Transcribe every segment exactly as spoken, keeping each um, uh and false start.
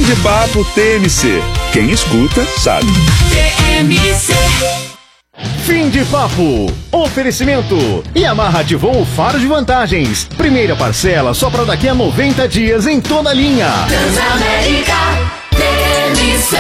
de Papo T M C. Quem escuta, sabe. T M C. Fim de papo. Oferecimento. Yamaha ativou o Faro de Vantagens. Primeira parcela só para daqui a noventa dias em toda a linha. Transamérica T M C.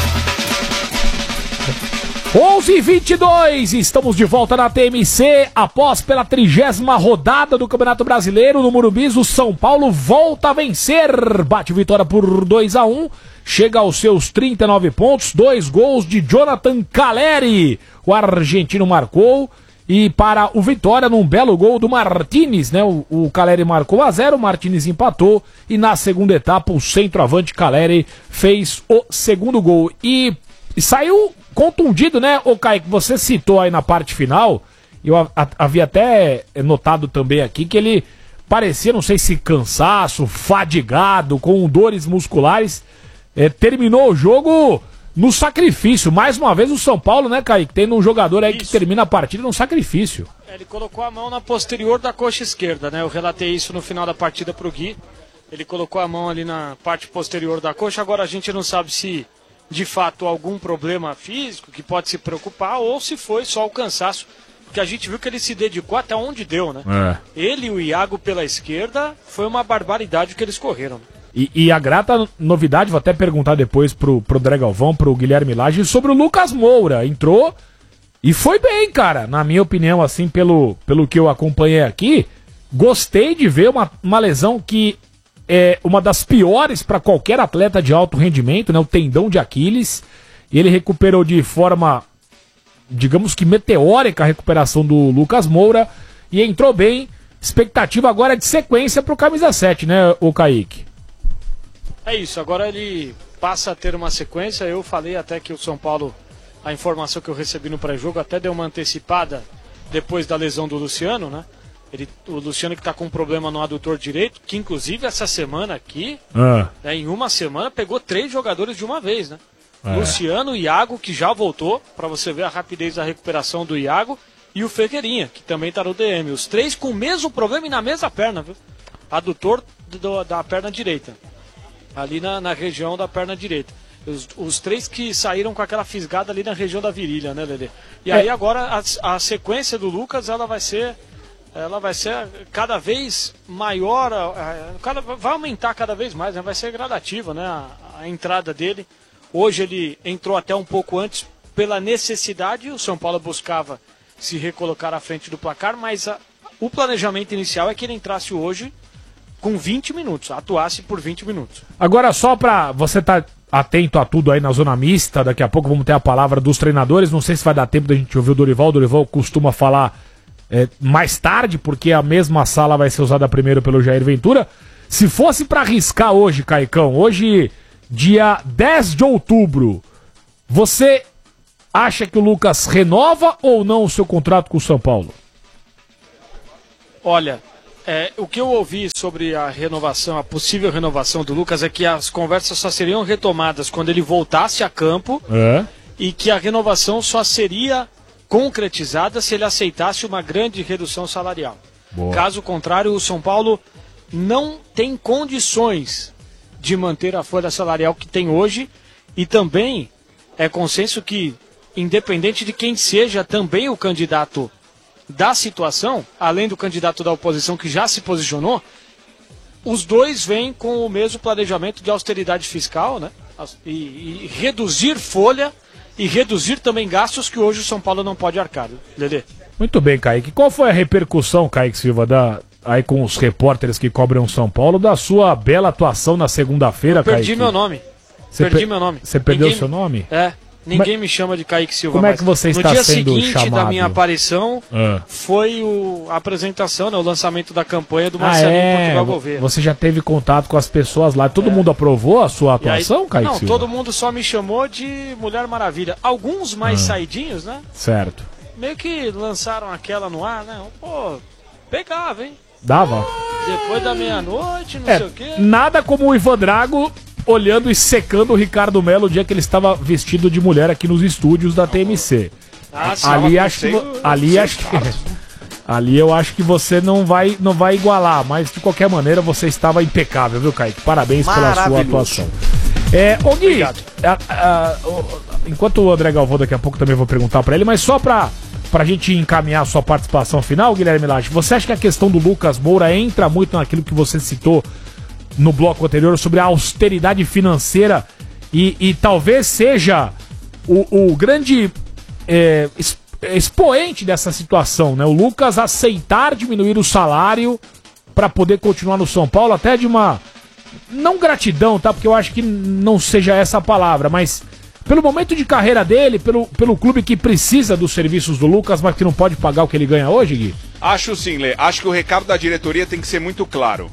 onze e vinte e dois, estamos de volta na T M C. Após pela trigésima rodada do Campeonato Brasileiro no Morumbis, o São Paulo volta a vencer. Bate vitória por dois a um. Chega aos seus trinta e nove pontos, dois gols de Jonathan Calleri. O argentino marcou e para o Vitória num belo gol do Martínez, né? O, o Calleri marcou a zero, o Martínez empatou e na segunda etapa o centroavante Calleri fez o segundo gol. E, e saiu contundido, né, ô Kaique? Você citou aí na parte final, eu a, a, havia até notado também aqui que ele parecia, não sei se cansaço, fadigado, com dores musculares. É, terminou o jogo no sacrifício. Mais uma vez o São Paulo, né, Kaique? Tendo um jogador aí isso, que termina a partida no sacrifício. Ele colocou a mão na posterior da coxa esquerda, né? Eu relatei isso no final da partida pro Gui. Ele colocou a mão ali na parte posterior da coxa. Agora a gente não sabe se de fato algum problema físico que pode se preocupar ou se foi só o cansaço. Porque a gente viu que ele se dedicou até onde deu, né? É. Ele e o Iago pela esquerda, foi uma barbaridade o que eles correram. E, e a grata novidade, vou até perguntar depois pro, pro André Galvão, pro Guilherme Lage, sobre o Lucas Moura. Entrou e foi bem, cara. Na minha opinião, assim, pelo, pelo que eu acompanhei aqui, gostei de ver uma, uma lesão que é uma das piores para qualquer atleta de alto rendimento, né? O tendão de Aquiles. E ele recuperou de forma, digamos que meteórica, a recuperação do Lucas Moura. E entrou bem. Expectativa agora é de sequência pro camisa sete, né, o Kaique? É isso, agora ele passa a ter uma sequência. Eu falei até que o São Paulo, a informação que eu recebi no pré-jogo, até deu uma antecipada depois da lesão do Luciano, né? Ele, o Luciano que está com um problema no adutor direito, que inclusive essa semana aqui, ah. né, em uma semana, pegou três jogadores de uma vez, né? É. Luciano, Iago, que já voltou, para você ver a rapidez da recuperação do Iago, e o Ferreirinha, que também está no D M. Os três com o mesmo problema e na mesma perna, viu? Adutor do, da perna direita. Ali na, na região da perna direita. Os, os três que saíram com aquela fisgada ali na região da virilha, né, Lelê? E é. aí agora a, a sequência do Lucas, ela vai ser ela vai ser cada vez maior, cada, vai aumentar cada vez mais, né? Vai ser gradativa, né, a, a entrada dele. Hoje ele entrou até um pouco antes pela necessidade, o São Paulo buscava se recolocar à frente do placar, mas a, o planejamento inicial é que ele entrasse hoje com vinte minutos, atuasse por vinte minutos. Agora, só pra você estar tá atento a tudo aí na zona mista, daqui a pouco vamos ter a palavra dos treinadores, não sei se vai dar tempo da gente ouvir o Dorival, o Dorival costuma falar é, mais tarde, porque a mesma sala vai ser usada primeiro pelo Jair Ventura. Se fosse pra arriscar hoje, Caicão, hoje, dia dez de outubro, você acha que o Lucas renova ou não o seu contrato com o São Paulo? Olha... É, o que eu ouvi sobre a renovação, a possível renovação do Lucas, é que as conversas só seriam retomadas quando ele voltasse a campo é. e que a renovação só seria concretizada se ele aceitasse uma grande redução salarial. Boa. Caso contrário, o São Paulo não tem condições de manter a folha salarial que tem hoje e também é consenso que, independente de quem seja também o candidato da situação, além do candidato da oposição que já se posicionou, os dois vêm com o mesmo planejamento de austeridade fiscal, né? E, e reduzir folha e reduzir também gastos que hoje o São Paulo não pode arcar, Lelê. Muito bem, Kaique. Qual foi a repercussão, Kaique Silva, da, aí com os repórteres que cobrem o São Paulo, da sua bela atuação na segunda-feira, Kaique? Perdi meu nome. Cê perdi per... meu nome. Você perdeu Ninguém... seu nome? É. Ninguém me chama de Kaique Silva. Como é que você está sendo chamado? No dia seguinte da minha aparição, ah. foi o, a apresentação, né, o lançamento da campanha do Marcelinho ah, é? Portugal Gouveia. Você já teve contato com as pessoas lá. Todo é. mundo aprovou a sua atuação, aí, Kaique Não, Silva? todo mundo só me chamou de Mulher Maravilha. Alguns mais ah. saidinhos, né? Certo. Meio que lançaram aquela no ar, né? Pô, pegava, hein? Dava. Depois da meia-noite, não é, sei o quê. Nada como o Ivan Drago olhando e secando o Ricardo Melo o dia que ele estava vestido de mulher aqui nos estúdios da T M C. Ah, ali acho que ali acho que ali eu acho que você não vai não vai igualar, mas de qualquer maneira você estava impecável, viu, Kaique? Parabéns pela sua atuação. É, ô Gui, a, a, o, enquanto o André Galvão daqui a pouco também vou perguntar pra ele, mas só pra, pra gente encaminhar a sua participação final, Guilherme Lage, você acha que a questão do Lucas Moura entra muito naquilo que você citou no bloco anterior sobre a austeridade financeira e, e talvez seja o, o grande é, expoente dessa situação, né? O Lucas aceitar diminuir o salário pra poder continuar no São Paulo, até de uma... não gratidão, tá? Porque eu acho que não seja essa a palavra, mas pelo momento de carreira dele, pelo, pelo clube que precisa dos serviços do Lucas, mas que não pode pagar o que ele ganha hoje, Gui? Acho sim, Lê. Acho que o recado da diretoria tem que ser muito claro.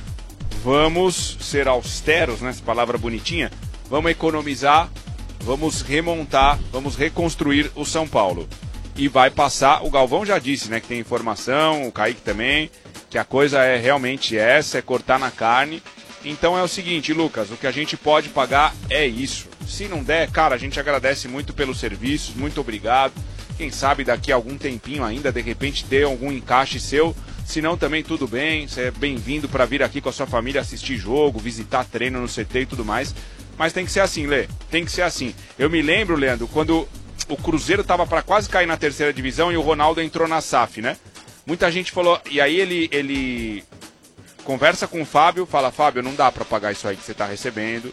Vamos ser austeros, né? Essa palavra bonitinha. Vamos economizar, vamos remontar, vamos reconstruir o São Paulo. E vai passar, o Galvão já disse, né? Que tem informação, o Kaique também, que a coisa é realmente essa, é cortar na carne. Então é o seguinte, Lucas, o que a gente pode pagar é isso. Se não der, cara, a gente agradece muito pelos serviços, muito obrigado. Quem sabe daqui a algum tempinho ainda, de repente, ter algum encaixe seu. Se não, também tudo bem, você é bem-vindo para vir aqui com a sua família assistir jogo, visitar treino no C T e tudo mais. Mas tem que ser assim, Lê, tem que ser assim. Eu me lembro, Leandro, quando o Cruzeiro tava para quase cair na terceira divisão e o Ronaldo entrou na S A F, né? Muita gente falou, e aí ele... ele... conversa com o Fábio, fala, Fábio, não dá para pagar isso aí que você está recebendo,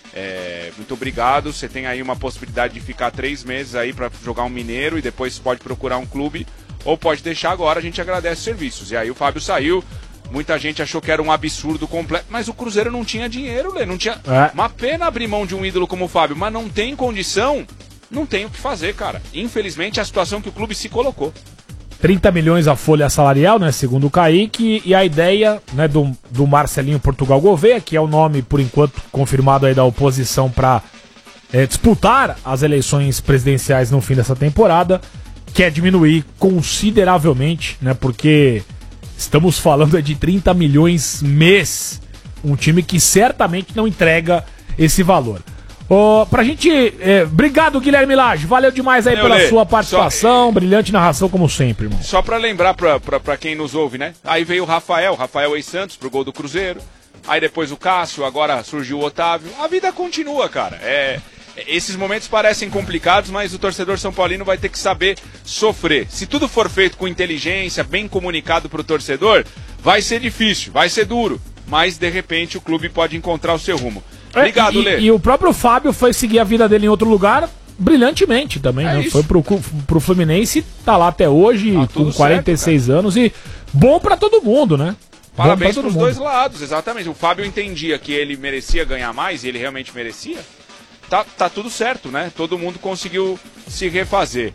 é, muito obrigado, você tem aí uma possibilidade de ficar três meses aí para jogar um Mineiro e depois pode procurar um clube, ou pode deixar agora, a gente agradece os serviços. E aí o Fábio saiu, muita gente achou que era um absurdo completo, mas o Cruzeiro não tinha dinheiro, Lê, não tinha... É. Uma pena abrir mão de um ídolo como o Fábio, mas não tem condição, não tem o que fazer, cara. Infelizmente é a situação que o clube se colocou. trinta milhões a folha salarial, né, segundo o Kaique, e a ideia, né, do, do Marcelinho Portugal Gouveia, que é o nome, por enquanto, confirmado aí da oposição para é, disputar as eleições presidenciais no fim dessa temporada, quer diminuir consideravelmente, né, porque estamos falando de trinta milhões mês, um time que certamente não entrega esse valor. Oh, pra gente, é, obrigado Guilherme Lage, valeu demais aí Eu pela lê. sua participação, Só... brilhante narração como sempre, irmão. Só pra lembrar pra, pra, pra quem nos ouve, né? Aí veio o Rafael, Rafael ex-Santos pro gol do Cruzeiro, aí depois o Cássio, agora surgiu o Otávio, a vida continua, cara. É, esses momentos parecem complicados, mas o torcedor são paulino vai ter que saber sofrer. Se tudo for feito com inteligência, bem comunicado pro torcedor, vai ser difícil, vai ser duro, mas de repente o clube pode encontrar o seu rumo. Obrigado, é, e, Lê. E o próprio Fábio foi seguir a vida dele em outro lugar brilhantemente também, é né? Isso. Foi pro, pro Fluminense, tá lá até hoje, tá com quarenta e seis certo, anos, e bom pra todo mundo, né? Parabéns pros dois lados, exatamente. O Fábio entendia que ele merecia ganhar mais, e ele realmente merecia. Tá, tá tudo certo, né? Todo mundo conseguiu se refazer.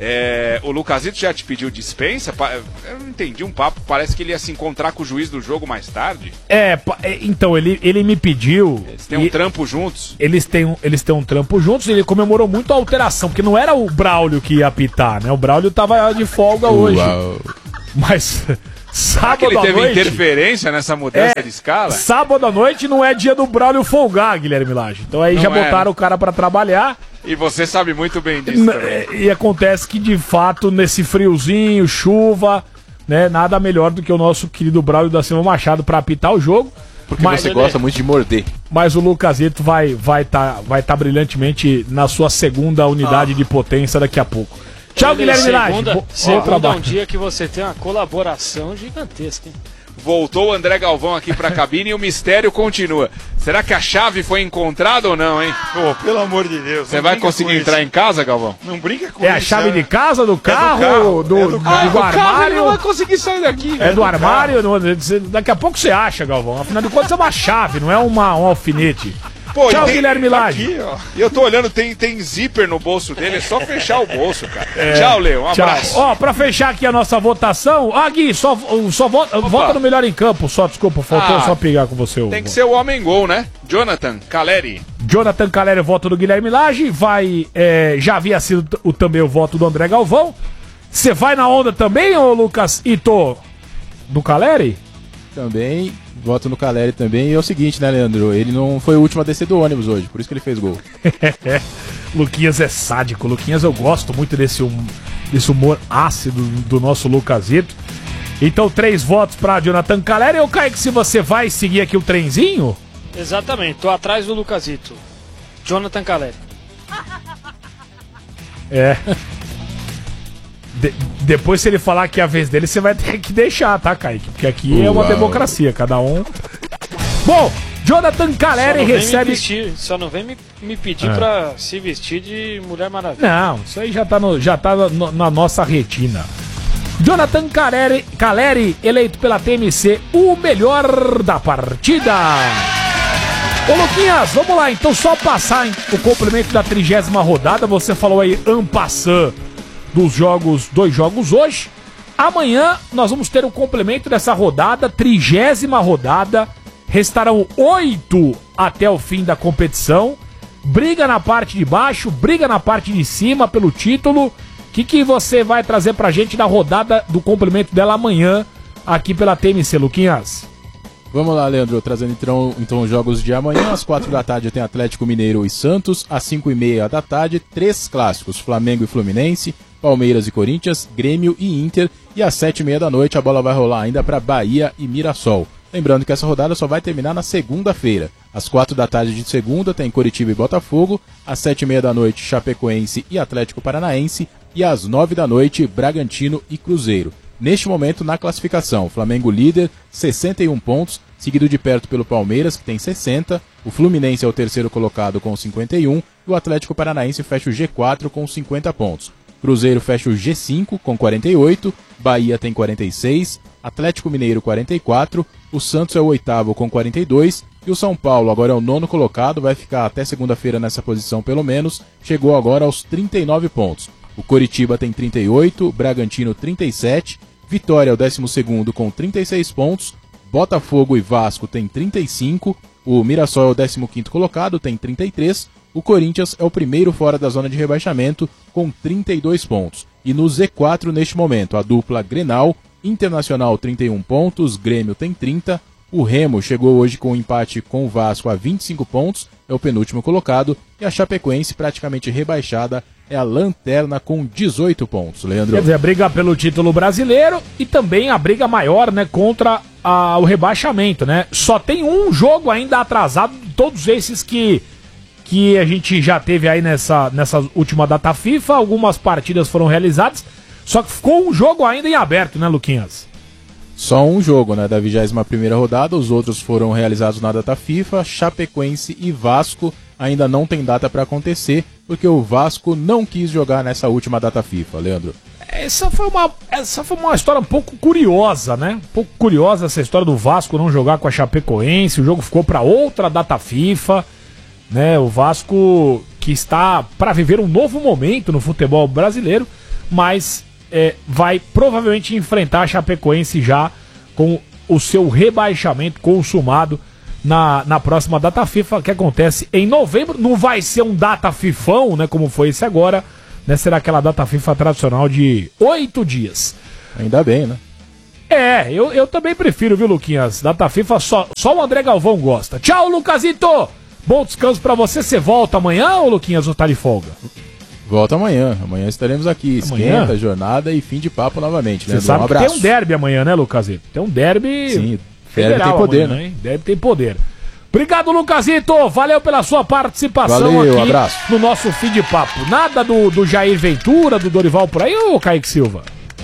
É, o Lucasito já te pediu dispensa? Eu não entendi um papo, parece que ele ia se encontrar com o juiz do jogo mais tarde. É, então, ele, ele me pediu... Eles têm um trampo juntos? Eles têm, eles têm um trampo juntos e ele comemorou muito a alteração, porque não era o Braulio que ia apitar, né? O Braulio tava de folga hoje. Uau. Mas... Sábado Será que ele teve noite, interferência nessa mudança é, de escala? Sábado à noite não é dia do Braulio folgar, Guilherme Lage. Então aí não já é, botaram né? o cara pra trabalhar. E você sabe muito bem disso também. E acontece que, de fato, nesse friozinho, chuva, né, nada melhor do que o nosso querido Braulio da Silva Machado pra apitar o jogo. Porque mas, você gosta muito de morder. Mas o Lucasito vai vai tá, vai tá brilhantemente na sua segunda unidade ah. de potência daqui a pouco. Tchau, Guilherme Lage. Segunda, segunda é um dia que você tem uma colaboração gigantesca, hein? Voltou o André Galvão aqui pra cabine e o mistério continua. Será que a chave foi encontrada ou não, hein? Pô, pelo amor de Deus. Você vai conseguir entrar em casa, Galvão? Não brinca com é isso. É a chave né? de casa, do carro, é do, carro, do, é do, do, ah, do armário. Carro, ele não vai conseguir sair daqui. É, é do, do armário. No, daqui a pouco você acha, Galvão. Afinal de contas é uma chave, não é uma, um alfinete. Pô, tchau, tem, Guilherme Lage. E eu tô olhando, tem, tem zíper no bolso dele, é só fechar o bolso, cara. É, tchau, Leo, um tchau. abraço. Ó, pra fechar aqui a nossa votação, ah, Gui, só, só vota, vota no melhor em campo, só, desculpa, faltou ah, só pegar com você. Tem que ser o homem-gol, né? Jonathan Caleri. Jonathan Caleri, voto do Guilherme Lage, vai, é, já havia sido o, também o voto do André Galvão. Você vai na onda também, ô Lucas Ito, do Caleri? Também, voto no Caleri também. E é o seguinte, né, Leandro? Ele não foi o último a descer do ônibus hoje, por isso que ele fez gol. Luquinhas é sádico. Luquinhas, eu gosto muito desse, hum, desse humor ácido do nosso Lucasito. Então, três votos pra Jonathan Caleri. Eu, Kaique, se você vai seguir aqui o trenzinho... Exatamente, tô atrás do Lucasito. Jonathan Caleri. É. De, depois, se ele falar que é a vez dele, você vai ter que deixar, tá, Kaique? Porque aqui Uau. é uma democracia, cada um. Bom, Jonathan Caleri recebe. Vestir, só não vem me, me pedir é. pra se vestir de Mulher Maravilha. Não, isso aí já tá, no, já tá no, na nossa retina. Jonathan Caleri, Caleri, eleito pela T M C, o melhor da partida. Ô Luquinhas, vamos lá, então só passar hein, o complemento da trigésima rodada. Você falou aí, en passant, dos jogos, dois jogos hoje. Amanhã nós vamos ter o complemento dessa rodada, trigésima rodada. Restarão oito até o fim da competição. Briga na parte de baixo, briga na parte de cima pelo título. O que, que você vai trazer pra gente na rodada do complemento dela amanhã, aqui pela T M C, Luquinhas? Vamos lá, Leandro, trazendo então, então os jogos de amanhã. Às quatro da tarde tem Atlético Mineiro e Santos. Às cinco e meia da tarde, três clássicos, Flamengo e Fluminense, Palmeiras e Corinthians, Grêmio e Inter. E às sete e meia da noite a bola vai rolar ainda para Bahia e Mirassol. Lembrando que essa rodada só vai terminar na segunda-feira. Às quatro da tarde de segunda tem Coritiba e Botafogo. Às sete e meia da noite, Chapecoense e Atlético Paranaense. E às nove da noite, Bragantino e Cruzeiro. Neste momento, na classificação, Flamengo líder, sessenta e um pontos, seguido de perto pelo Palmeiras, que tem sessenta. O Fluminense é o terceiro colocado com cinquenta e um. E o Atlético Paranaense fecha o G quatro com cinquenta pontos. Cruzeiro fecha o G cinco com quarenta e oito. Bahia tem quarenta e seis. Atlético Mineiro quarenta e quatro. O Santos é o oitavo com quarenta e dois. E o São Paulo agora é o nono colocado, vai ficar até segunda-feira nessa posição pelo menos. Chegou agora aos trinta e nove pontos. O Coritiba tem trinta e oito. Bragantino trinta e sete. Vitória é o décimo segundo com trinta e seis pontos. Botafogo e Vasco tem trinta e cinco. O Mirassol é o décimo quinto colocado, tem trinta e três. O Corinthians é o primeiro fora da zona de rebaixamento com trinta e dois pontos. E no Z quatro neste momento, a dupla Grenal, Internacional trinta e um pontos, Grêmio tem trinta. O Remo chegou hoje com um empate com o Vasco a vinte e cinco pontos, é o penúltimo colocado. E a Chapecoense, praticamente rebaixada, é a lanterna com dezoito pontos, Leandro. Quer dizer, a briga pelo título brasileiro e também a briga maior, né, contra a, o rebaixamento, né? Só tem um jogo ainda atrasado de todos esses que, que a gente já teve aí nessa, nessa última data FIFA. Algumas partidas foram realizadas, só que ficou um jogo ainda em aberto, né, Luquinhas? Só um jogo, né, da vigésima primeira rodada, os outros foram realizados na data FIFA. Chapecoense e Vasco ainda não tem data para acontecer, porque o Vasco não quis jogar nessa última data FIFA, Leandro. Essa foi uma, essa foi uma história um pouco curiosa, né? Um pouco curiosa essa história do Vasco não jogar com a Chapecoense. O jogo ficou para outra data FIFA, né? O Vasco que está para viver um novo momento no futebol brasileiro, mas é, vai provavelmente enfrentar a Chapecoense já com o seu rebaixamento consumado na, na próxima data FIFA, que acontece em novembro. Não vai ser um data fifão, né, como foi esse agora, né? Será aquela data FIFA tradicional de oito dias. Ainda bem, né? É, eu, eu também prefiro, viu, Luquinhas? Data FIFA só, só o André Galvão gosta. Tchau, Lucasito! Bom descanso pra você. Você volta amanhã, ou Luquinhas, ou tá de folga? Volta amanhã. Amanhã estaremos aqui. Amanhã? Esquenta, jornada e fim de papo novamente. Você sabe um que abraço. tem um derby amanhã, né, Lucasito? Tem um derby... Sim, federal derby tem poder, amanhã, né? Hein? Derby tem poder. Obrigado, Lucasito. Valeu pela sua participação. Valeu, aqui abraço. no nosso fim de papo. Nada do, do Jair Ventura, do Dorival por aí, ou Kaique Silva?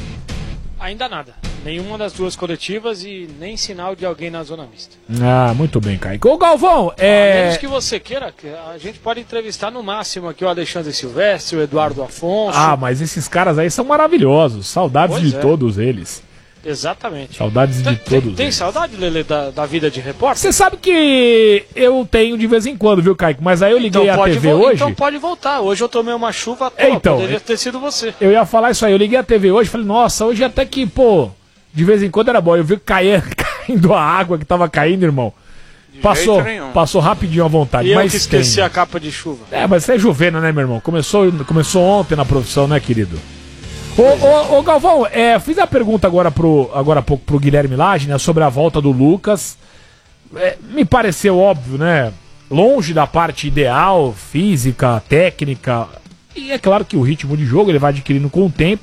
Ainda nada. Nenhuma das duas coletivas e nem sinal de alguém na zona mista. Ah, muito bem, Kaique. Ô, Galvão, A é... menos que você queira, a gente pode entrevistar no máximo aqui o Alexandre Silvestre, o Eduardo Afonso. Ah, mas esses caras aí são maravilhosos. Saudades Pois de é. todos eles. Exatamente. Saudades de Tem, todos tem, tem eles. saudade, Lele, da, da vida de repórter? Você sabe que eu tenho de vez em quando, viu, Kaique? Mas aí eu liguei Então a pode T V vo- hoje. Então pode voltar. Hoje eu tomei uma chuva à toa, Então, poderia é- ter sido você. Eu ia falar isso aí. Eu liguei a T V hoje e falei, nossa, hoje até que, pô, de vez em quando era bom. Eu vi cair, caindo a água que tava caindo, irmão. Passou, jeito nenhum. passou rapidinho à vontade. E eu mas que esqueci tem. a capa de chuva. É, mas você é juvena, né, meu irmão? Começou, começou ontem na profissão, né, querido? Ô, ô, ô, Galvão, é, fiz a pergunta agora, pro, agora há pouco pro Guilherme Lage, né, sobre a volta do Lucas. É, me pareceu óbvio, né? Longe da parte ideal, física, técnica. E é claro que o ritmo de jogo ele vai adquirindo com o tempo.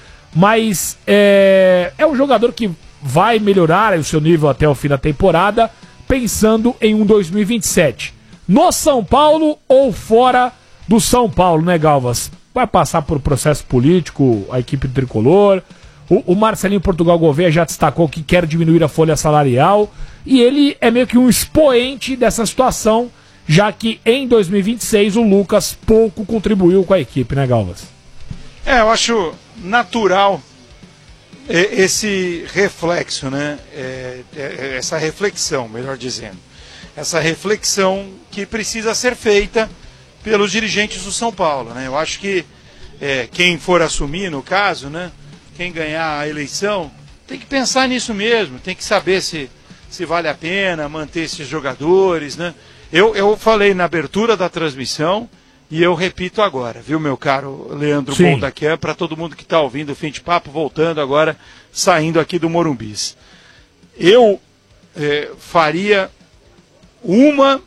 Mas é, é um jogador que vai melhorar o seu nível até o fim da temporada, pensando em um dois mil e vinte e sete. no São Paulo ou fora do São Paulo, né, Galvas? Vai passar por processo político a equipe tricolor. O, o Marcelinho Portugal Gouveia já destacou que quer diminuir a folha salarial. E ele é meio que um expoente dessa situação, já que em dois mil e vinte e seis o Lucas pouco contribuiu com a equipe, né, Galvas? É, eu acho natural esse reflexo, né? É, é, essa reflexão, melhor dizendo. Essa reflexão que precisa ser feita pelos dirigentes do São Paulo, né? Eu acho que é, quem for assumir, no caso, né? Quem ganhar a eleição, tem que pensar nisso mesmo, tem que saber se, se vale a pena manter esses jogadores, né? Eu, eu falei na abertura da transmissão e eu repito agora, viu, meu caro Leandro Bondaquian, para todo mundo que está ouvindo o Fim de Papo, voltando agora, saindo aqui do Morumbis. Eu é, faria uma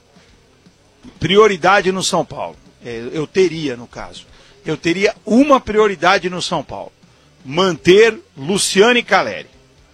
prioridade no São Paulo. É, eu teria, no caso. Eu teria uma prioridade no São Paulo. Manter Luciano e Caleri.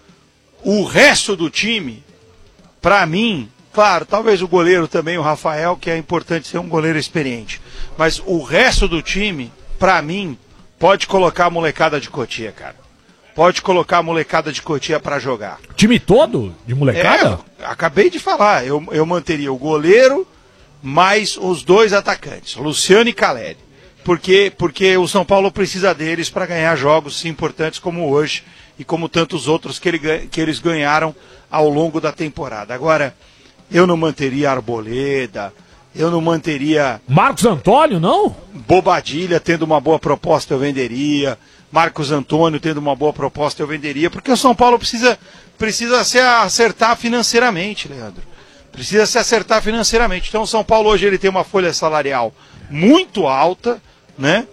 O resto do time, para mim, claro, talvez o goleiro também, o Rafael, que é importante ser um goleiro experiente. Mas o resto do time, para mim, pode colocar a molecada de Cotia, cara. Pode colocar a molecada de Cotia para jogar. Time todo de molecada? É, acabei de falar. Eu, eu manteria o goleiro mais os dois atacantes, Luciano e Caleri. Porque, porque o São Paulo precisa deles para ganhar jogos importantes como hoje e como tantos outros que, ele, que eles ganharam ao longo da temporada. Agora, eu não manteria Arboleda, eu não manteria... Marcos Antônio, não? Bobadilha tendo uma boa proposta, eu venderia. Marcos Antônio tendo uma boa proposta, eu venderia. Porque o São Paulo precisa, precisa se acertar financeiramente, Leandro. Precisa se acertar financeiramente. Então o São Paulo hoje ele tem uma folha salarial muito alta, né?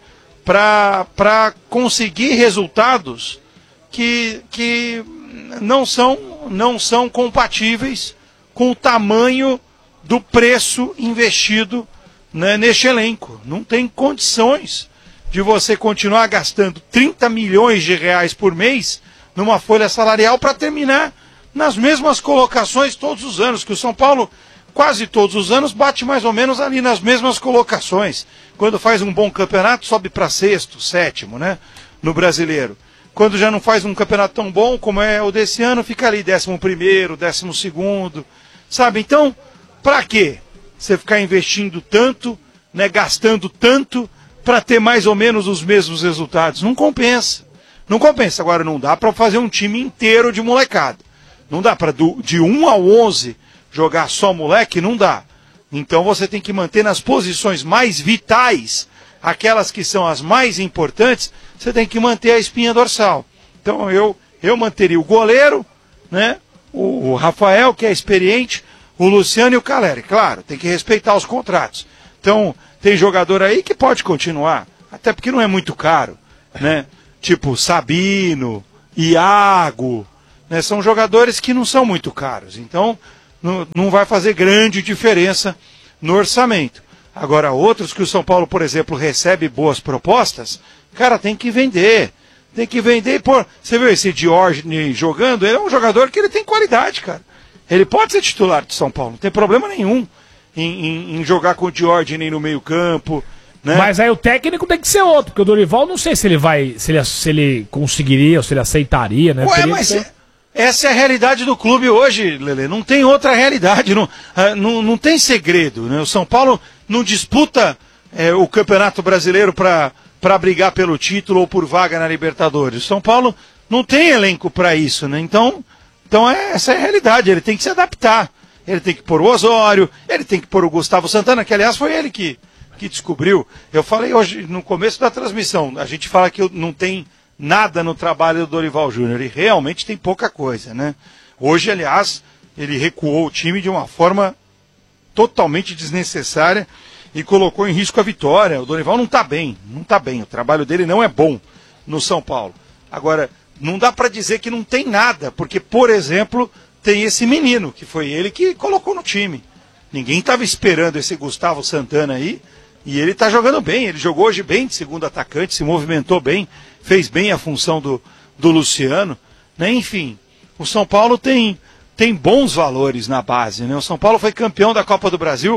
Para conseguir resultados que, que não são, não são compatíveis com o tamanho do preço investido, né, neste elenco. Não tem condições de você continuar gastando trinta milhões de reais por mês numa folha salarial para terminar nas mesmas colocações todos os anos, que o São Paulo, quase todos os anos, bate mais ou menos ali nas mesmas colocações. Quando faz um bom campeonato, sobe para sexto, sétimo, né, no Brasileiro. Quando já não faz um campeonato tão bom como é o desse ano, fica ali décimo primeiro, décimo segundo, sabe? Então, para quê? Você ficar investindo tanto, né, gastando tanto, para ter mais ou menos os mesmos resultados? Não compensa. Não compensa. Agora, não dá para fazer um time inteiro de molecada. Não dá para de um ao onze jogar só moleque, não dá. Então você tem que manter nas posições mais vitais, aquelas que são as mais importantes, você tem que manter a espinha dorsal. Então eu, eu manteria o goleiro, né, o, o Rafael, que é experiente, o Luciano e o Caleri. Claro, tem que respeitar os contratos. Então, tem jogador aí que pode continuar, até porque não é muito caro, né? Tipo Sabino, Iago, né? São jogadores que não são muito caros. Então, não, não vai fazer grande diferença no orçamento. Agora, outros que o São Paulo, por exemplo, recebe boas propostas, cara, tem que vender. Tem que vender e pôr. Você viu esse Diógenes jogando? Ele é um jogador que ele tem qualidade, cara. Ele pode ser titular de São Paulo, não tem problema nenhum em, em, em jogar com o Diógenes no meio campo, né? Mas aí o técnico tem que ser outro, porque o Dorival não sei se ele vai, se ele, se ele conseguiria ou se ele aceitaria, né? Ué, mas ter... essa é a realidade do clube hoje, Lelê. Não tem outra realidade, não, não, não tem segredo, né? O São Paulo não disputa é, o Campeonato Brasileiro para para brigar pelo título ou por vaga na Libertadores. O São Paulo não tem elenco para isso, né? Então, então é, essa é a realidade. Ele tem que se adaptar. Ele tem que pôr o Osório, ele tem que pôr o Gustavo Santana, que aliás foi ele que, que descobriu. Eu falei hoje no começo da transmissão, a gente fala que não tem nada no trabalho do Dorival Júnior, e realmente tem pouca coisa, né? Hoje, aliás, ele recuou o time de uma forma totalmente desnecessária e colocou em risco a vitória. O Dorival não está bem, não está bem. O trabalho dele não é bom no São Paulo. Agora, não dá para dizer que não tem nada, porque, por exemplo, tem esse menino, que foi ele que colocou no time. Ninguém estava esperando esse Gustavo Santana aí, e ele está jogando bem. Ele jogou hoje bem de segundo atacante, se movimentou bem, fez bem a função do, do Luciano, né? Enfim, o São Paulo tem, tem bons valores na base, né? O São Paulo foi campeão da Copa do Brasil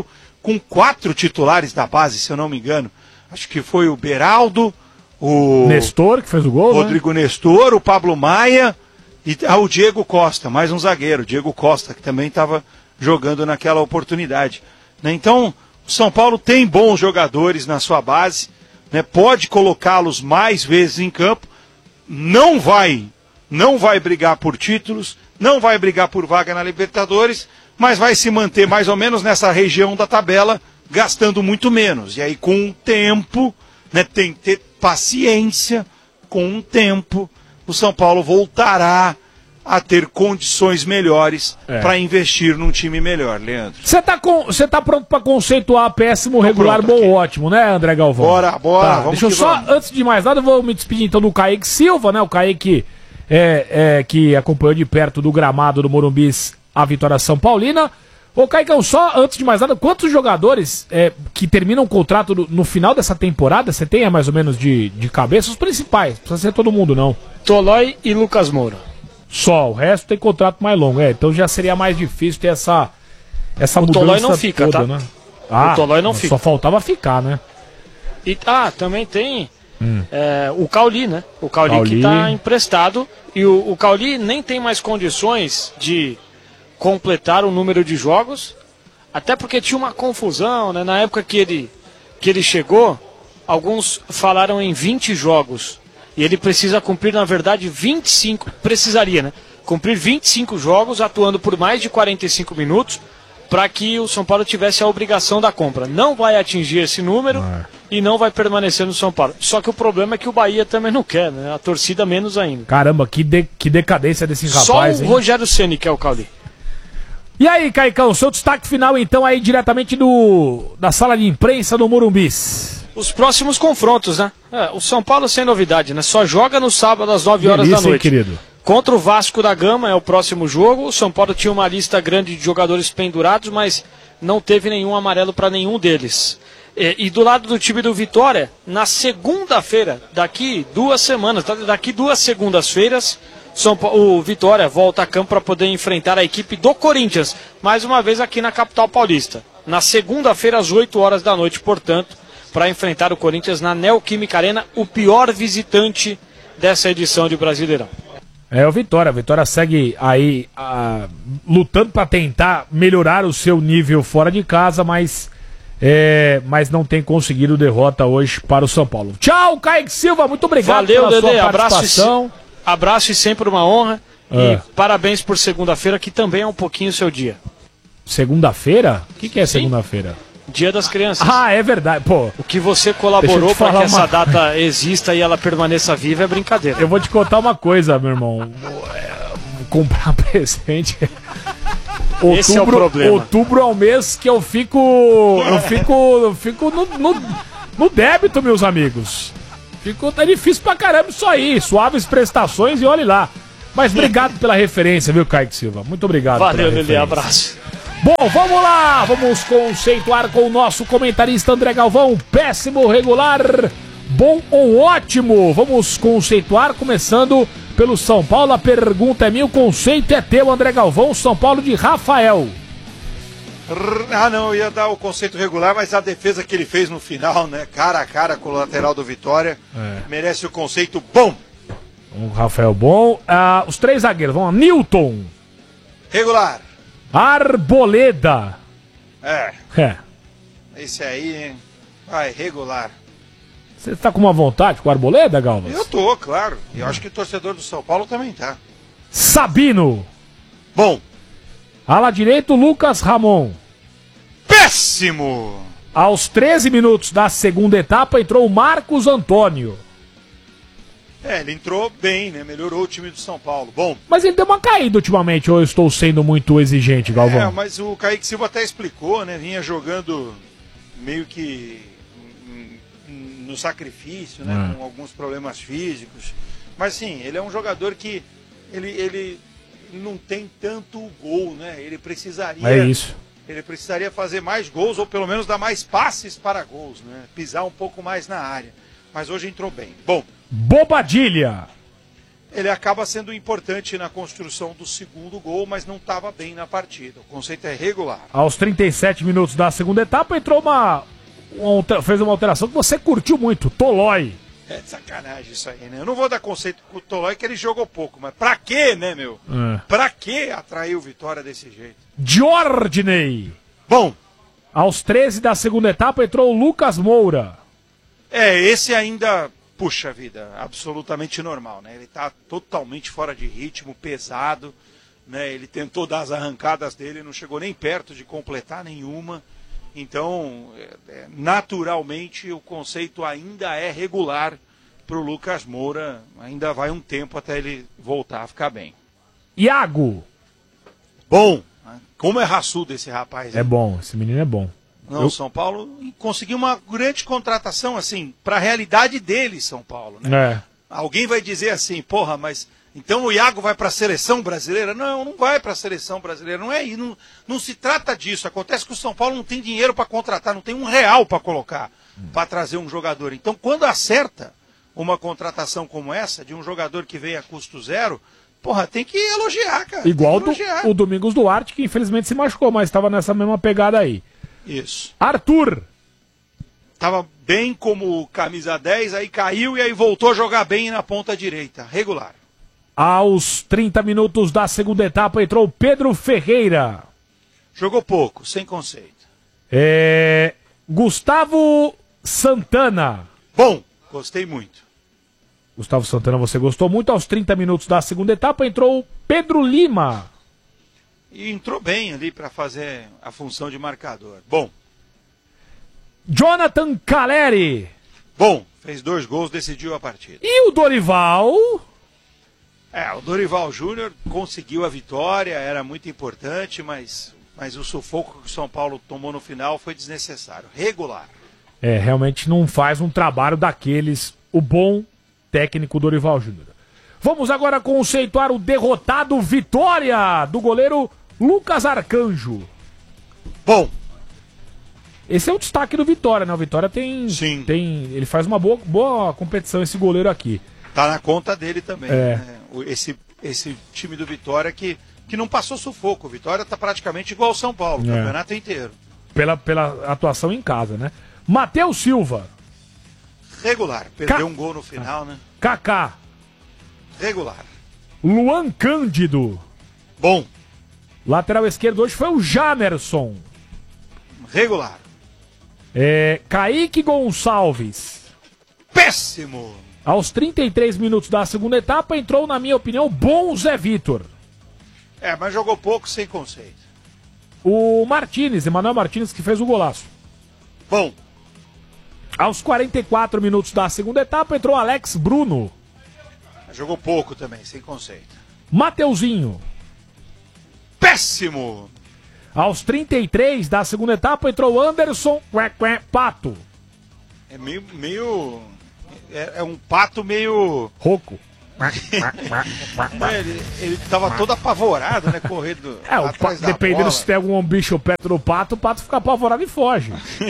com quatro titulares da base, se eu não me engano. Acho que foi o Beraldo, o Nestor, que fez o gol, Rodrigo né? Nestor, o Pablo Maia e ah, o Diego Costa, mais um zagueiro, Diego Costa, que também estava jogando naquela oportunidade. Né? Então, o São Paulo tem bons jogadores na sua base, né? Pode colocá-los mais vezes em campo, não vai, não vai brigar por títulos, não vai brigar por vaga na Libertadores, mas vai se manter mais ou menos nessa região da tabela, gastando muito menos. E aí, com o tempo, né, tem que ter paciência, com o tempo, o São Paulo voltará a ter condições melhores É. para investir num time melhor, Leandro. Você tá, com, você tá pronto pra conceituar péssimo, regular, pronto, bom, aqui. ótimo, né, André Galvão? Bora, bora, Tá, vamos deixa eu que só, vamos. antes de mais nada, eu vou me despedir então do Kaique Silva, né? O Kaique é, é, que acompanhou de perto do gramado do Morumbis a vitória São Paulina. Ô, Caicão, só antes de mais nada, quantos jogadores é, que terminam o contrato no, no final dessa temporada, você tem mais ou menos de, de cabeça? Os principais, não precisa ser todo mundo, não. Tolói e Lucas Moura. Só, o resto tem contrato mais longo, é, então já seria mais difícil ter essa, essa O mudança Tolói não fica, toda, tá? né? Ah, O Tolói não só fica. faltava ficar, né? E, ah, também tem é, o Cauli, né? O Cauli, Cauli. que tá emprestado. E o, o Cauli nem tem mais condições de completar o número de jogos. Até porque tinha uma confusão, né? Na época que ele, que ele chegou, alguns falaram em vinte jogos. E ele precisa cumprir, na verdade, vinte e cinco. Precisaria, né? Cumprir vinte e cinco jogos, atuando por mais de quarenta e cinco minutos, para que o São Paulo tivesse a obrigação da compra. Não vai atingir esse número e não vai permanecer no São Paulo. Só que o problema é que o Bahia também não quer, né? A torcida menos ainda. Caramba, que, de, que decadência desse Só rapaz, o hein? Rogério Ceni que é o Cauli. E aí, Caicão, seu destaque final então aí diretamente do, da sala de imprensa do Morumbis. Os próximos confrontos, né? É, o São Paulo sem novidade, né? Só joga no sábado às nove horas Delícia, da noite. hein, querido? Contra o Vasco da Gama é o próximo jogo. O São Paulo tinha uma lista grande de jogadores pendurados, mas não teve nenhum amarelo para nenhum deles. E, e do lado do time do Vitória, na segunda-feira, daqui duas semanas, daqui duas segundas-feiras, São Paulo, o Vitória volta a campo para poder enfrentar a equipe do Corinthians, mais uma vez aqui na capital paulista. Na segunda-feira, às oito horas da noite, portanto, para enfrentar o Corinthians na Neoquímica Arena, o pior visitante dessa edição de Brasileirão. É o Vitória, a Vitória segue aí ah, lutando para tentar melhorar o seu nível fora de casa, mas, é, mas não tem conseguido derrota hoje para o São Paulo. Tchau, Kaique Silva, muito obrigado Valeu, pela Dedê, sua abraço e, participação. abraço e sempre uma honra. É. E parabéns por segunda-feira, que também é um pouquinho o seu dia. Segunda-feira? O que, que é Sim. segunda-feira? Dia das Crianças. Ah, é verdade, pô. O que você Deixa eu colaborou te para falar que essa uma- data exista e ela permaneça viva é brincadeira. Eu vou te contar uma coisa, meu irmão. Vou, é, vou comprar presente. Outubro, Esse é o problema. Outubro é o mês que eu fico. Eu fico. Eu fico no, no, no débito, meus amigos. Fico, tá difícil pra caramba isso aí. Suaves prestações e olhe lá. Mas obrigado pela referência, viu, Kaique Silva? Muito obrigado. Valeu, pela Lelê, referência. abraço. Bom, vamos lá! Vamos conceituar com o nosso comentarista André Galvão. Péssimo, regular, bom ou ótimo? Vamos conceituar, começando pelo São Paulo. A pergunta é minha, o conceito é teu, André Galvão. São Paulo de Rafael. Ah, não, eu ia dar o conceito regular, mas a defesa que ele fez no final, né? Cara a cara com o lateral do Vitória, É. merece o conceito bom. Um Rafael bom. Ah, os três zagueiros, vamos lá. Newton, Regular. Arboleda. É, É. esse aí, hein? Vai, regular. Você tá com uma vontade com o Arboleda, Galvas? Eu tô, claro. E eu acho que o torcedor do São Paulo também tá. Sabino. Bom. Ala direito, Lucas Ramon. Péssimo! Aos treze minutos da segunda etapa, entrou o Marcos Antônio. É, ele entrou bem, né? Melhorou o time do São Paulo. Bom. Mas ele deu uma caída ultimamente, ou eu estou sendo muito exigente, Galvão? É, mas o Kaique Silva até explicou, né? Vinha jogando meio que no sacrifício, né? É. Com alguns problemas físicos. Mas sim, ele é um jogador que ele, ele não tem tanto gol, né? Ele precisaria. É isso. Ele precisaria fazer mais gols, ou pelo menos dar mais passes para gols, né? Pisar um pouco mais na área. Mas hoje entrou bem. Bom. Bobadilha. ele acaba sendo importante na construção do segundo gol, mas não estava bem na partida. O conceito é regular. Aos trinta e sete minutos da segunda etapa, entrou uma, uma fez uma alteração que você curtiu muito, Tolói. É de sacanagem isso aí, né? Eu não vou dar conceito com o Tolói que ele jogou pouco, mas pra quê, né, meu? É. Pra que atraiu Vitória desse jeito? Jordney. Bom. Aos treze da segunda etapa, entrou o Lucas Moura. É, esse ainda, puxa vida, absolutamente normal, né? Ele tá totalmente fora de ritmo, pesado, né? Ele tentou dar as arrancadas dele, não chegou nem perto de completar nenhuma. Então, é, naturalmente, o conceito ainda é regular para o Lucas Moura. Ainda vai um tempo até ele voltar a ficar bem. Iago. Bom, como é raçudo esse rapaz. É hein? bom, esse menino é bom. Não, Eu... São Paulo conseguiu uma grande contratação, assim, para a realidade dele, São Paulo, né? É. Alguém vai dizer assim, porra, mas então o Iago vai para a seleção brasileira? Não, não vai para a seleção brasileira. Não é isso, não, não se trata disso. Acontece que o São Paulo não tem dinheiro para contratar, não tem um real para colocar, hum. para trazer um jogador. Então, quando acerta uma contratação como essa, de um jogador que veio a custo zero, porra, tem que elogiar, cara. Igual do, elogiar. o Domingos Duarte, que infelizmente se machucou, mas estava nessa mesma pegada aí. Isso. Arthur. Tava bem como camisa dez, aí caiu e aí voltou a jogar bem na ponta direita. Regular. Aos trinta minutos da segunda etapa, entrou Pedro Ferreira. Jogou pouco, sem conceito. É... Gustavo Santana. Bom, gostei muito. Gustavo Santana, você gostou muito. Aos trinta minutos da segunda etapa, entrou Pedro Lima. E entrou bem ali para fazer a função de marcador. Bom. Jonathan Caleri. Bom, fez dois gols, decidiu a partida. E o Dorival? É, o Dorival Júnior conseguiu a vitória, era muito importante, mas, mas o sufoco que o São Paulo tomou no final foi desnecessário. Regular. É, realmente não faz um trabalho daqueles, o bom técnico Dorival Júnior. Vamos agora conceituar o derrotado Vitória do goleiro Lucas Arcanjo. Bom. Esse é o destaque do Vitória, né? O Vitória tem, Sim. tem ele faz uma boa, boa competição, esse goleiro aqui. Tá na conta dele também. É. Né? Esse, esse time do Vitória que, que não passou sufoco. O Vitória tá praticamente igual ao São Paulo, o É. campeonato inteiro. Pela, pela atuação em casa, né? Matheus Silva. Regular. Perdeu Ca... um gol no final, né? Kaká. Regular. Luan Cândido. Bom. Lateral esquerdo hoje foi o Jamerson. Regular. É, Kaique Gonçalves. Péssimo. Aos trinta e três minutos da segunda etapa, entrou, na minha opinião, bom Zé Vitor. É, mas jogou pouco, sem conceito. O Martínez, Emanuel Martínez, que fez o golaço. Bom. Aos quarenta e quatro minutos da segunda etapa, entrou Alex Bruno. Jogou pouco também, sem conceito. Mateuzinho. Péssimo. Aos trinta e três da segunda etapa, entrou Anderson Qué, Qué, Pato. É meio... meio... É, é um pato meio... Rouco. É, ele, ele tava todo apavorado, né? Correndo É, o atrás pato, da dependendo bola. se tem algum bicho perto do pato, o pato fica apavorado e foge.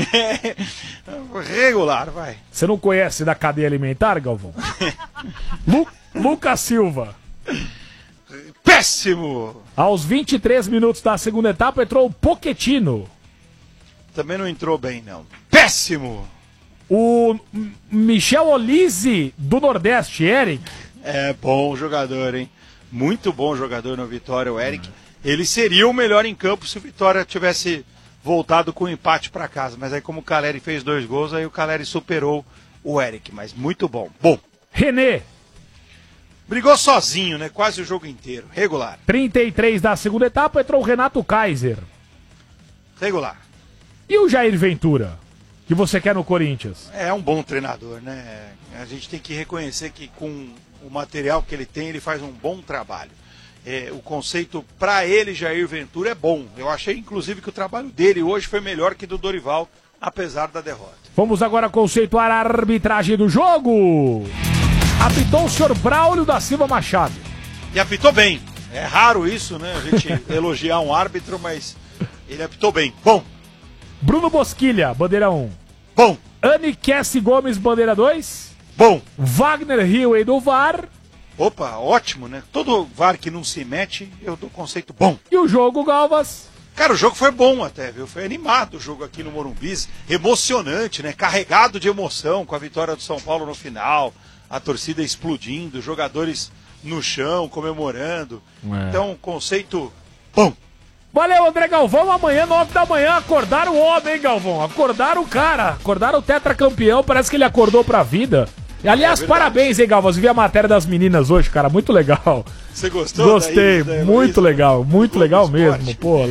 Regular, vai. Você não conhece da cadeia alimentar, Galvão? Lu, Lucas Silva. Péssimo! Aos vinte e três minutos da segunda etapa, entrou o Pochettino. Também não entrou bem, não. Péssimo! O Michel Olise, do Nordeste, Eric. É bom jogador, hein? Muito bom jogador no Vitória, o Eric. Ele seria o melhor em campo se o Vitória tivesse voltado com o empate para casa. Mas aí como o Caleri fez dois gols, aí o Caleri superou o Eric. Mas muito bom. Bom. René. Brigou sozinho, né? Quase o jogo inteiro. Regular. trinta e três da segunda etapa, entrou o Renato Kaiser. Regular. E o Jair Ventura, que você quer no Corinthians? É um bom treinador, né? A gente tem que reconhecer que com o material que ele tem, ele faz um bom trabalho. É, o conceito para ele, Jair Ventura, é bom. Eu achei, inclusive, que o trabalho dele hoje foi melhor que do Dorival, apesar da derrota. Vamos agora conceituar a arbitragem do jogo. Apitou o senhor Braulio da Silva Machado. E apitou bem. É raro isso, né? A gente elogiar um árbitro, mas ele apitou bem. Bom. Bruno Bosquilha, bandeira um. Bom. Anne Kessi Gomes, bandeira dois. Bom. Wagner Hilley do V A R. Opa, ótimo, né? Todo V A R que não se mete, eu dou conceito bom. E o jogo, Galvas? Cara, o jogo foi bom até, viu? Foi animado o jogo aqui no Morumbi, emocionante, né? Carregado de emoção com a vitória do São Paulo no final, a torcida explodindo, jogadores no chão, comemorando. É. Então, conceito bom. Valeu, André Galvão. Amanhã, nove da manhã, acordaram o homem, hein, Galvão? Acordaram o cara, acordaram o tetracampeão, parece que ele acordou pra vida. E, aliás, é parabéns, hein, Galvão? Você viu a matéria das meninas hoje, cara, muito legal. Você gostou? Gostei, daí, muito daí, legal, muito legal mesmo, pô.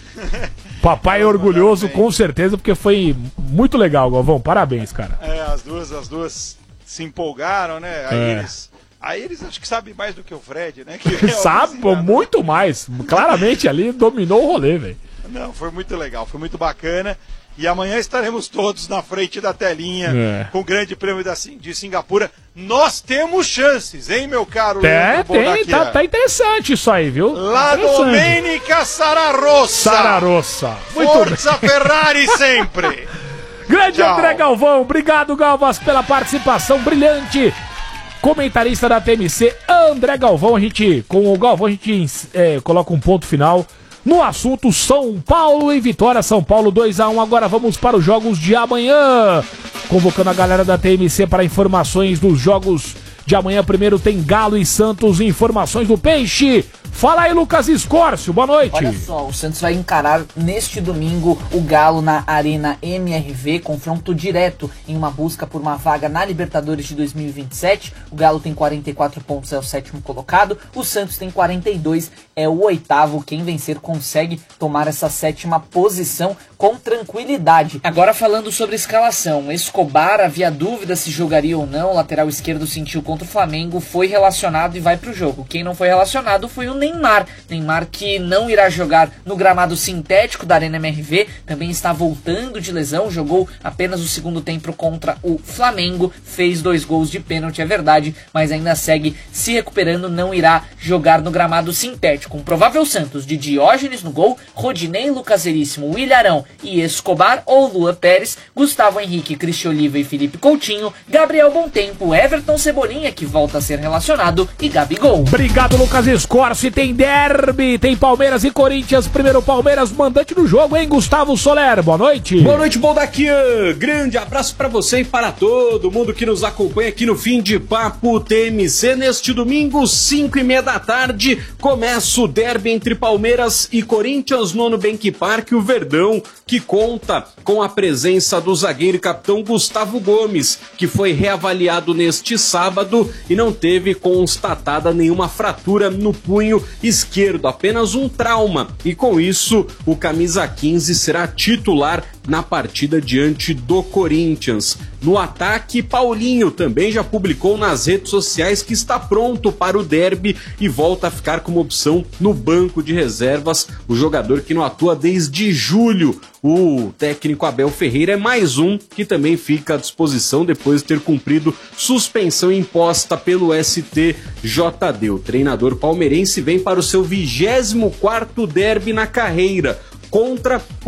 Papai é orgulhoso, com certeza, porque foi muito legal, Galvão. Parabéns, cara. É, as duas, as duas se empolgaram, né? Aí é. eles... Aí eles acho que sabem mais do que o Fred, né? Que Sabe, pô, muito mais. Claramente ali dominou o rolê, velho. Não, foi muito legal, foi muito bacana. E amanhã estaremos todos na frente da telinha é. com o Grande Prêmio da, de Singapura. Nós temos chances, hein, meu caro? É, tem, tá, tá interessante isso aí, viu? La Domenica Sararossa. Sararossa. Forza Ferrari sempre. Grande Tchau. André Galvão, obrigado, Galvas, pela participação brilhante. Comentarista da T M C, André Galvão. A gente, com o Galvão, a gente é, coloca um ponto final no assunto São Paulo e Vitória. São Paulo dois a um. Agora vamos para os jogos de amanhã. Convocando a galera da T M C para informações dos jogos de amanhã. Primeiro tem Galo e Santos, informações do Peixe. Fala aí, Lucas Escórcio, boa noite. Olha só, o Santos vai encarar neste domingo o Galo na Arena M R V, confronto direto em uma busca por uma vaga na Libertadores de dois mil e vinte e sete. O Galo tem quarenta e quatro pontos, é o sétimo colocado. O Santos tem quarenta e dois, é o oitavo. Quem vencer consegue tomar essa sétima posição com tranquilidade. Agora falando sobre a escalação, Escobar, havia dúvida se jogaria ou não. O lateral esquerdo sentiu contra o Flamengo, foi relacionado e vai pro jogo. Quem não foi relacionado foi o Neymar. Neymar que não irá jogar no gramado sintético da Arena M R V, também está voltando de lesão, jogou apenas o segundo tempo contra o Flamengo, fez dois gols de pênalti, é verdade, mas ainda segue se recuperando, não irá jogar no gramado sintético. Um provável Santos de Diógenes no gol, Rodinei, Lucas Veríssimo, Ilharão e Escobar ou Lua Pérez, Gustavo Henrique, Cristian Oliva e Felipe Coutinho, Gabriel Bontempo, Everton Cebolinha, que volta a ser relacionado, e Gabigol. Obrigado, Lucas Escorce. Tem derby, tem Palmeiras e Corinthians. Primeiro Palmeiras, mandante do jogo, hein, Gustavo Soler? Boa noite. Boa noite, Boldaquian. Grande abraço para você e para todo mundo que nos acompanha aqui no Fim de Papo T M C. Neste domingo, cinco e meia da tarde, começa o derby entre Palmeiras e Corinthians no Nubank Park. O Verdão, que conta com a presença do zagueiro e capitão Gustavo Gomes, que foi reavaliado neste sábado e não teve constatada nenhuma fratura no punho esquerdo, apenas um trauma. E com isso, o camisa quinze será titular na partida diante do Corinthians. No ataque, Paulinho também já publicou nas redes sociais que está pronto para o derby e volta a ficar como opção no banco de reservas. O jogador que não atua desde julho. O técnico Abel Ferreira é mais um que também fica à disposição depois de ter cumprido suspensão imposta pelo S T J D. O treinador palmeirense vem para o seu vigésimo quarto derby na carreira contra o